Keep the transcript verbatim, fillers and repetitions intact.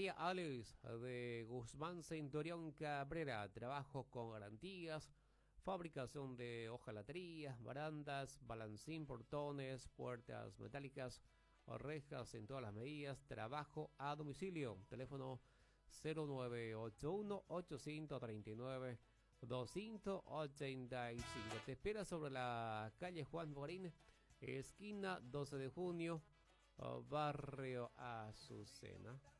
Ferretería Alex de Guzmán Centurión Cabrera. Trabajo con garantías, fabricación de hojalatería, barandas, balancín, portones, puertas metálicas, rejas en todas las medidas. Trabajo a domicilio. Teléfono cero nueve ocho uno, ocho tres nueve, dos ocho cinco. Te espera sobre la calle Juan Morín, esquina doce de junio, barrio Azucena.